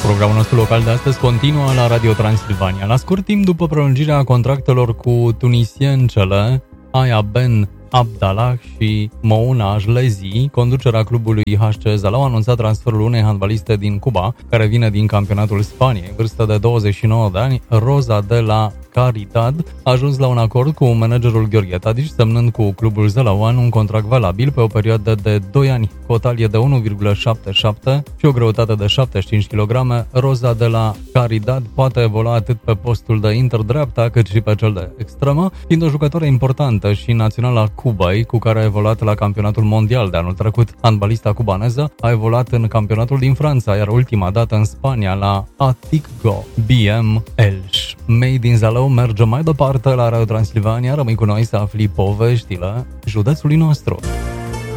Programul nostru local de astăzi continuă la Radio Transilvania. La scurt timp după prelungirea contractelor cu tunisiencele Aya Ben Abdallah și Mouna Ajlezi, conducerea clubului HC Zalău a anunțat transferul unei handbaliste din Cuba, care vine din campionatul Spaniei. În vârstă de 29 de ani, Rosa de la Caridad a ajuns la un acord cu managerul Gheorghe Tadic, semnând cu clubul zălăuan un contract valabil pe o perioadă de 2 ani, cu o talie de 1,77 și o greutate de 75 kg. Rosa de la Caridad poate evolua atât pe postul de interdreapta cât și pe cel de extremă, fiind o jucătoare importantă și națională a Cubei, cu care a evoluat la campionatul mondial de anul trecut. Handbalista cubaneză a evoluat în campionatul din Franța, iar ultima dată în Spania la Aticgo BM Elș. Made din Zalău merge mai departe la Radio Transilvania. Rămâi cu noi să afli poveștile județului nostru.